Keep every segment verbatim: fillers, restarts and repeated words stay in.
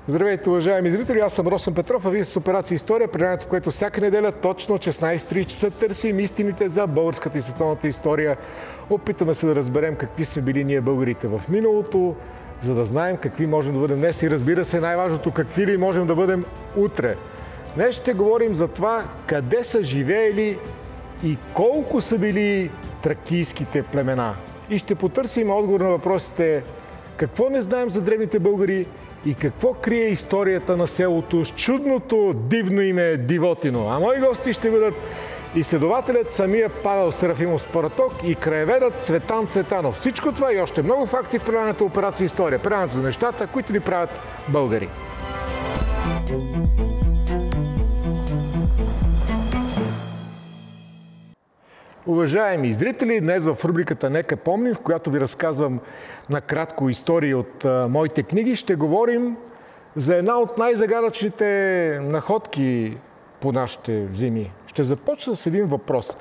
Здравейте, уважаеми зрители! Аз съм Росен Петров, а вие с Операция История, предаването, в което всяка неделя точно шестнайсет и трийсет часа търсим истините за българската и световната история. Опитаме се да разберем какви сме били ние българите в миналото, за да знаем какви можем да бъдем днес и, разбира се, най-важното, какви ли можем да бъдем утре. Днес ще говорим за това къде са живеели и колко са били тракийските племена. И ще потърсим отговор на въпросите какво не знаем за древните българи и какво крие историята на селото с чудното дивно име Дивотино. А мои гости ще бъдат изследователят самия Павел Серафимов Спараток и краеведът Цветан Цветанов. Всичко това и още много факти в предаването Операция История. Предаването за нещата, които ни правят българи. Уважаеми зрители, днес в рубриката Нека помним, в която ви разказвам накратко истории от а, моите книги, ще говорим за една от най-загадъчните находки по нашите земи. Ще започна с един въпрос.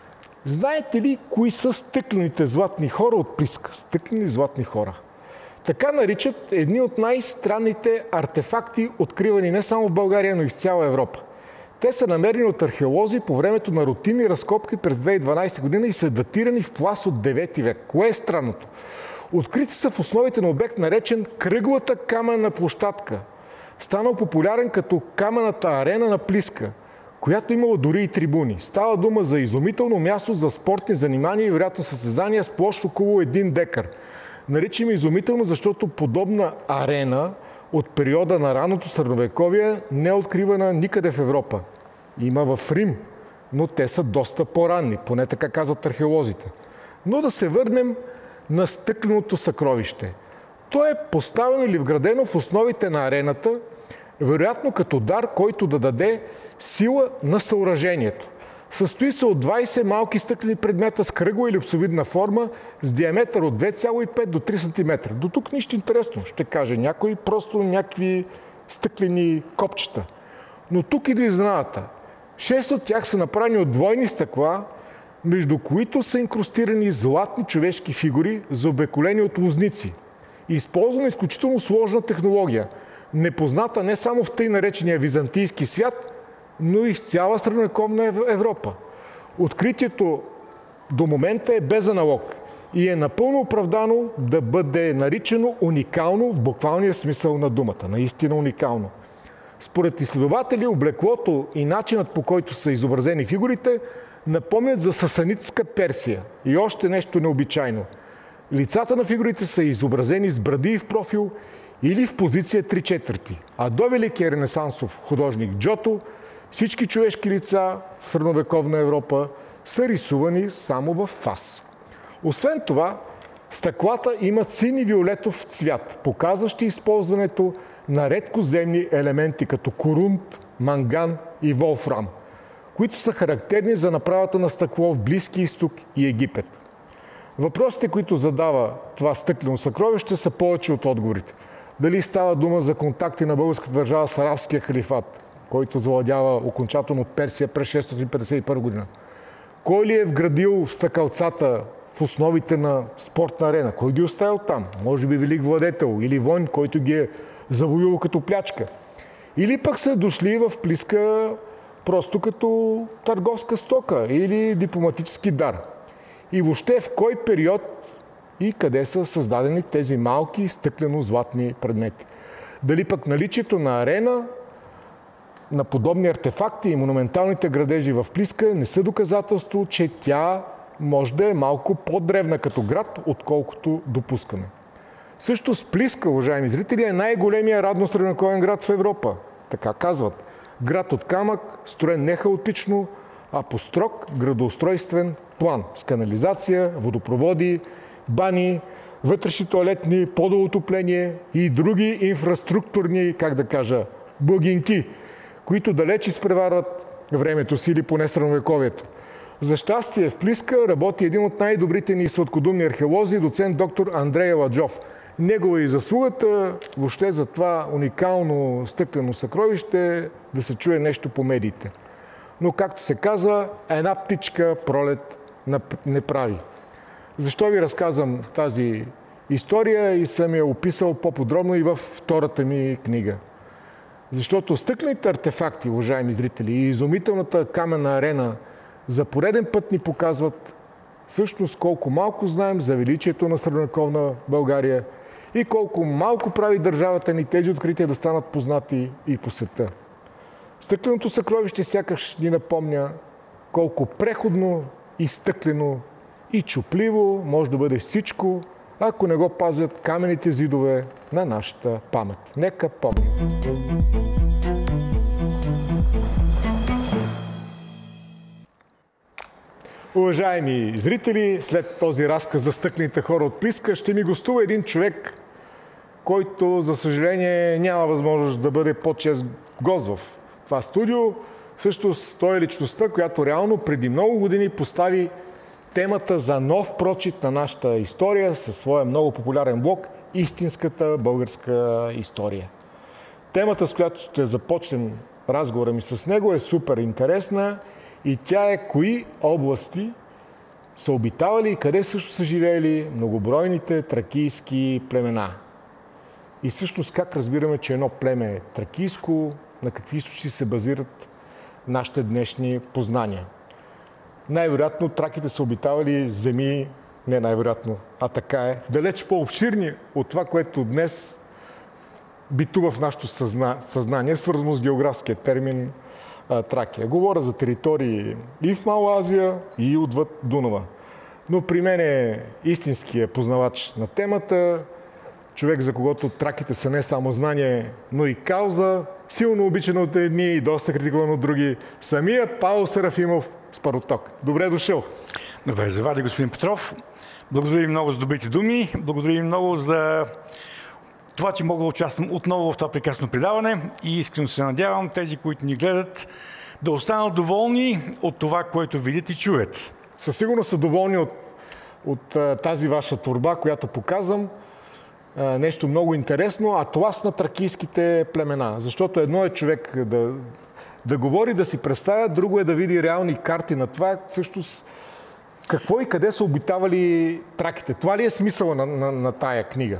Знаете ли кои са стъклените златни хора от Плиска? Стъклени златни хора. Така наричат едни от най-странните артефакти, откривани не само в България, но и в цяла Европа. Те са намерени от археолози по времето на рутинни разкопки през две хиляди и дванадесета година и са датирани в пласт от девети век. Кое е странното? Открити са в основите на обект, наречен кръглата каменна площадка. Станал популярен като каменната арена на Плиска, която имала дори и трибуни. Става дума за изумително място за спортни занимания и вероятно състезания с площ около един декар. Наричаме изумително, защото подобна арена от периода на ранното средновековие не е откривана никъде в Европа. Има в Рим, но те са доста по-ранни, поне така казват археолозите. Но да се върнем на стъкленото съкровище. То е поставено или вградено в основите на арената, вероятно като дар, който да даде сила на съоръжението. Състои се от двайсет малки стъклени предмета с кръгла или липсовидна форма с диаметър от две цяло и пет до три сантиметра. До тук нищо интересно, ще каже някой, просто някакви стъклени копчета. Но тук идва изненадата. Шест от тях са направени от двойни стъкла, между които са инкрустирани златни човешки фигури, заобиколени от лозници. И използвана изключително сложна технология, непозната не само в тъй наречения византийски свят, но и в цяла средновековна Европа. Откритието до момента е без аналог и е напълно оправдано да бъде наричано уникално в буквалния смисъл на думата. Наистина уникално. Според изследователи, облеклото и начинът, по който са изобразени фигурите, напомнят за сасанитска Персия. И още нещо необичайно. Лицата на фигурите са изобразени с бради в профил или в позиция три четвърти. А до великия ренесансов художник Джото всички човешки лица в средновековна Европа са рисувани само в фас. Освен това, стъклата имат син и виолетов цвят, показващи използването на редкоземни елементи като корунт, манган и волфрам, които са характерни за направата на стъкло в Близки изток и Египет. Въпросите, които задава това стъклено съкровище, са повече от отговорите. Дали става дума за контакти на българската държава с арабския халифат, който завладява окончателно Персия през шестстотин петдесет и първа година. Кой ли е вградил стъкалцата в основите на спортна арена? Кой ги оставил там? Може би велик владетел или войн, който ги е завоювал като плячка. Или пък са дошли в Плиска просто като търговска стока или дипломатически дар. И въобще в кой период и къде са създадени тези малки стъклено-златни предмети? Дали пък наличието на арена на подобни артефакти и монументалните градежи в Плиска не са доказателство, че тя може да е малко по-древна като град, отколкото допускаме. Също с Плиска, уважаеми зрители, е най-големия радно-средновековен град в Европа. Така казват. Град от камък, строен не хаотично, а по строг градоустройствен план. С канализация, водопроводи, бани, вътрешни тоалетни, подоотопление и други инфраструктурни, как да кажа, благинки, които далеч изпреварват времето си или поне средновековието. За щастие в Плиска работи един от най-добрите ни сладкодумни археолози, доцент доктор Андрей Аладжов. Негова и заслугата въобще за това уникално стъклено съкровище да се чуе нещо по медиите. Но, както се казва, една птичка пролет не прави. Защо ви разказвам тази история и съм я описал по-подробно и във втората ми книга? Защото стъклените артефакти, уважаеми зрители, и изумителната каменна арена за пореден път ни показват всъщност колко малко знаем за величието на средновековна България и колко малко прави държавата ни тези открития да станат познати и по света. Стъкленото съкровище сякаш ни напомня колко преходно и стъклено и чупливо може да бъде всичко, ако не го пазят каменните зидове на нашата памет. Нека помним. Уважаеми зрители, след този разказ за стъклените хора от Плиска, ще ми гостува един човек, който, за съжаление, няма възможност да бъде по-чест гост в това студио. Също той е личността, която реално преди много години постави темата за нов прочит на нашата история със своя много популярен блог "Истинската българска история". Темата, с която ще започнем разговора ми с него, е супер интересна и тя е кои области са обитавали и къде също са живеели многобройните тракийски племена. И всъщност как разбираме, че едно племе е тракийско, на какви източници се базират нашите днешни познания. Най-вероятно траките са обитавали земи, не най-вероятно, а така е, далеч по-обширни от това, което днес битува в нашето съзна... съзнание, свързано с географския термин а, Тракия. Говоря за територии и в Мала Азия, и отвъд Дунава. Но при мен е истинския познавач на темата, човек, за когото траките са не само знание, но и кауза, силно обичан от едни и доста критикуван от други, самия Павел Серафимов с Пароток. Добре дошъл! Добре завади, господин Петров. Благодаря ви много за добрите думи. Благодаря ви много за това, че мога да участвам отново в това прекрасно предаване и искрено се надявам тези, които ни гледат, да останат доволни от това, което видят и чуят. Със сигурност са доволни от, от тази ваша творба, която показвам. Нещо много интересно, атлас на тракийските племена. Защото едно е човек да, да говори, да си представя, друго е да види реални карти на това, всъщност какво и къде са обитавали траките. Това ли е смисъла на, на, на тая книга?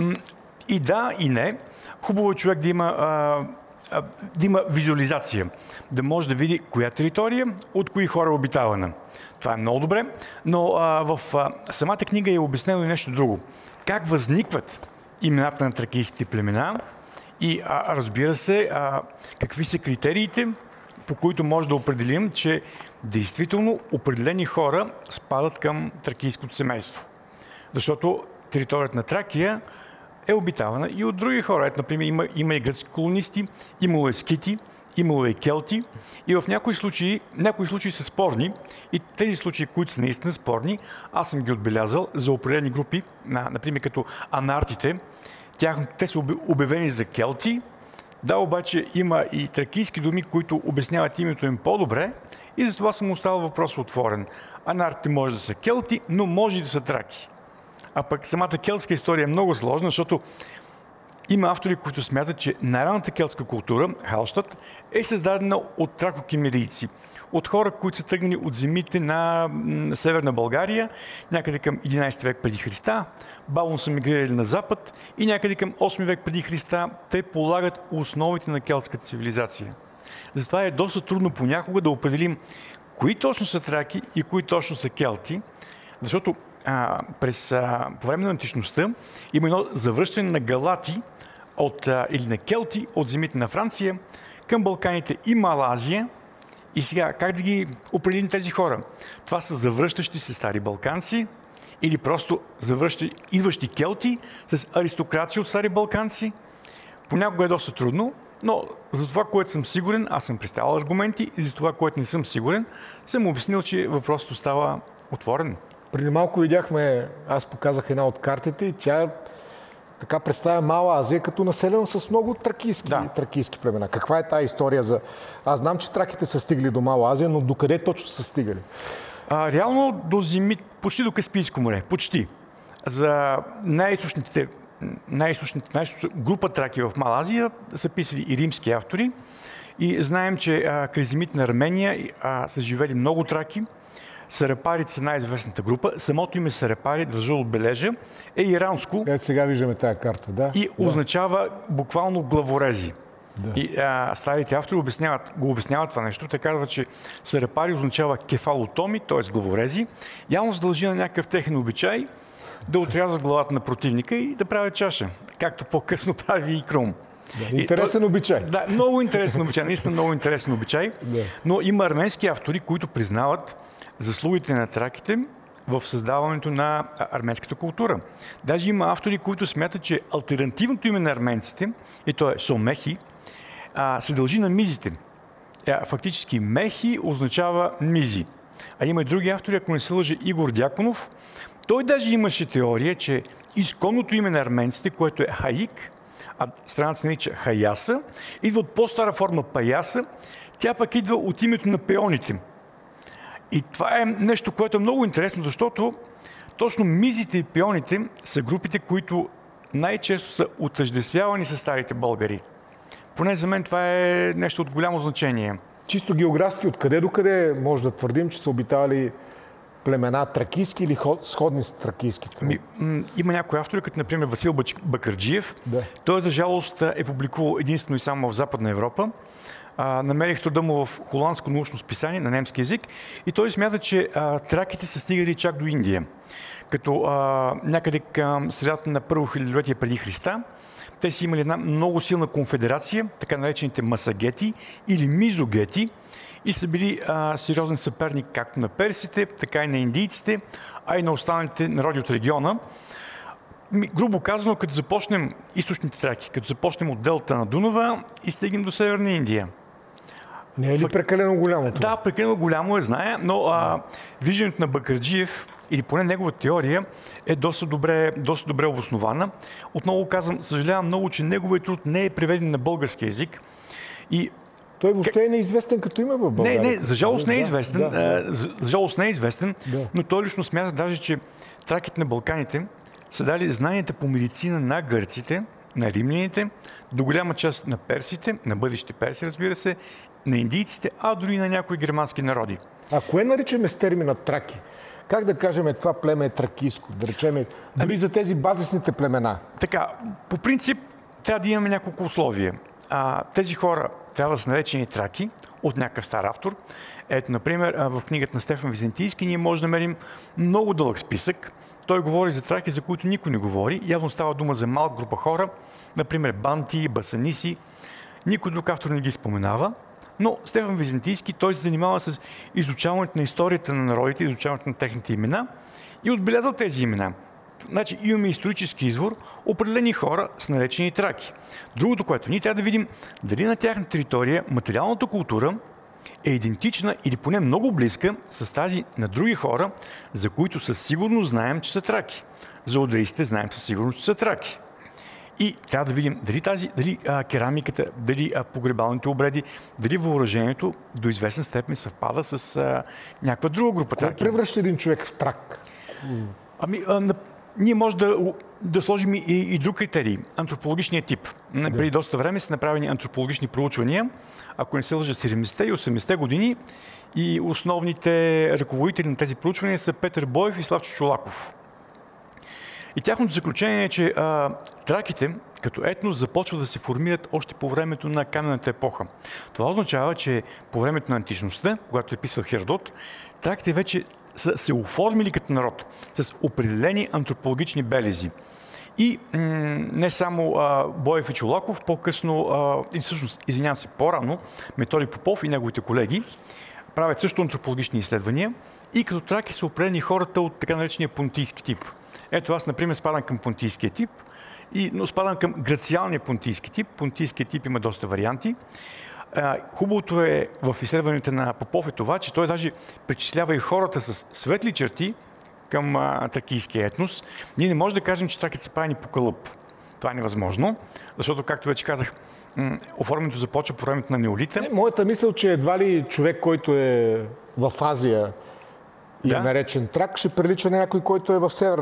И да, и не. Хубаво е човек да има, а, а, да има визуализация, да може да види коя територия, от кои хора е обитавана. Това е много добре, но а, в а, самата книга е обяснено и нещо друго. Как възникват имената на тракийските племена и, а, разбира се, а, какви са критериите, по които може да определим, че действително определени хора спадат към тракийското семейство. Защото територията на Тракия е обитавана и от други хора. Ето, например, има, има и гръцки колонисти, имало е скити, имало е келти и в някои случаи, някои случаи са спорни и тези случаи, които са наистина спорни, аз съм ги отбелязал за определени групи, например като анартите. Тях, те са обявени за келти, да, обаче има и тракийски думи, които обясняват името им по-добре и затова съм оставил въпрос отворен. Анартите може да са келти, но може и да са траки. А пък самата келтска история е много сложна, защото има автори, които смятат, че най-ранната келтска култура, Халштат, е създадена от тракокимерийци. От хора, които са тръгнали от земите на Северна България, някъде към единайсети век преди Христа, бавно са мигрирали на запад и някъде към осми век преди Христа те полагат основите на келтската цивилизация. Затова е доста трудно понякога да определим кои точно са траки и кои точно са келти, защото А, през, а, по време на античността има едно завръщане на галати от, а, или на келти от земите на Франция към Балканите и Мала Азия. И сега, как да ги определим тези хора? Това са завръщащи се стари балканци или просто завръщащи, идващи келти с аристокрация от стари балканци. Понякога е доста трудно, но за това, което съм сигурен, аз съм представил аргументи и за това, което не съм сигурен, съм обяснил, че въпросът остава отворен. Преди малко видяхме, аз показах една от картите и тя така представя Мала Азия като населена с много тракийски, да. тракийски племена. Каква е тази история за... Аз знам, че траките са стигли до Мала Азия, но докъде точно са стигали? А, реално до земи, почти до Каспийско море. Почти. За най-източните, най-източните, най-източните група траки в Мала Азия са писали и римски автори. И знаем, че а, край земите на Армения а, са живели много траки. Сарапарите са най-известната група. Самото име Сарапари, държа отбележа, е иранско. Ето сега виждаме тази карта, да. И да. означава буквално главорези. Да. И а, старите автори обясняват, го обясняват това нещо. Те казват, че свирепари означава кефалотоми, т.е. главорези. Явно се дължи на някакъв техен обичай да отрязват главата на противника и да правят чаша, както по-късно прави и Крум. Да, интересен и, обичай. Да, много интересен обичай, наистина много интересен обичай. Да. Но има арменски автори, които признават заслугите на траките в създаването на арменската култура. Даже има автори, които смятат, че алтернативното име на арменците, и то е Сомехи, а, се дължи на мизите. А, фактически Мехи означава мизи. А има и други автори, ако не се лъже, Игор Дяконов. Той даже имаше теория, че изконното име на арменците, което е Хаик, а страната се нарича Хаяса, идва от по-стара форма Паяса, тя пък идва от името на пеоните. И това е нещо, което е много интересно, защото точно мизите и пеоните са групите, които най-често са отъждествявани с старите българи. Поне за мен това е нещо от голямо значение. Чисто географски, откъде до къде може да твърдим, че са обитавали племена тракийски или сходни с тракийските? Ами, м- има някои автори, като например Васил Бакърджиев. Да. Той, за жалост, е публикувал единствено и само в Западна Европа. А, намерих труда му в холандско научно списание на немски език и той смята, че а, траките са стигали чак до Индия. Като а, някъде към средата на първо хилядолетие преди Христа, те си имали една много силна конфедерация, така наречените масагети или мизогети, и са били а, сериозен съперник както на персите, така и на индийците, а и на останалите народи от региона. Грубо казано, като започнем източните траки, като започнем от делта на Дунава и стигнем до Северна Индия. Не е ли прекалено голямо това? Да, прекалено голямо е, знае, но а, виждането на Бакърджиев, или поне негова теория, е доста добре, доста добре обоснована. Отново казвам, съжалявам много, че неговият труд не е преведен на български език. И той въобще е неизвестен като име в България. Не, не, за жалост не е известен, да, да. а, за, за жалост не е известен, Да. но той лично смята даже, че траките на Балканите са дали знанията по медицина на гърците, на римляните, до голяма част на персите, на бъдещите перси, разбира се, на индийците, а дори на някои германски народи. А кое наричаме с термина траки? Как да кажем, това племе е тракийско? Да речем, дори за тези базисните племена. Така, по принцип, трябва да имаме няколко условия. А, тези хора трябва да са наречени траки от някакъв стар автор. Ето, например, в книгата на Стефан Византийски ние може да намерим много дълъг списък. Той говори за траки, за които никой не говори. Явно става дума за малка група хора, например банти, басаниси. Никой друг автор не ги споменава. Но Стефан Византийски, той се занимава с изучаването на историята на народите, изучаването на техните имена и отбелязал тези имена. Значи имаме исторически извор, определени хора с наречени траки. Другото, което ние трябва да видим, дали на тяхна територия материалната култура е идентична или поне много близка с тази на други хора, за които със сигурност знаем, че са траки. За одрийците знаем със сигурност, че са траки. И трябва да видим дали, тази, дали а, керамиката, дали а, погребалните обреди, дали въоръжението до известен степен съвпада с а, някаква друга група Кой траки. превръща един човек в трак? Ами, а, на, ние може да, да сложим и, и друг критерий – антропологичния тип. Да. Преди доста време са направени антропологични проучвания, ако не се лъжа, седемдесетте и осемдесетте години, и основните ръководители на тези проучвания са Петър Боев и Славчо Чолаков. И тяхното заключение е, че а, траките като етнос започват да се формират още по времето на каменната епоха. Това означава, че по времето на античността, когато е писал Херодот, траките вече са се оформили като народ с определени антропологични белези. И м- не само а, Боев и Чолаков, по-късно, а, и всъщност, извинявам се, по-рано, Методий Попов и неговите колеги правят също антропологични изследвания и като траки са определени хората от така наречения понтийски тип. Ето аз, например, спадам към понтийския тип, и, но спадам към грациалния понтийски тип. Понтийския тип има доста варианти. А, хубавото е в изследването на Попов е това, че той даже причислява и хората с светли черти към а, тракийския етнос. Ние не можем да кажем, че траките са правени по кълъп. Това е невъзможно, защото, както вече казах, м- оформянето започва по времето на неолита. Не, моята мисъл, че едва ли човек, който е в Азия и Да. е наречен трак, ще прилича на някой, който е в Северна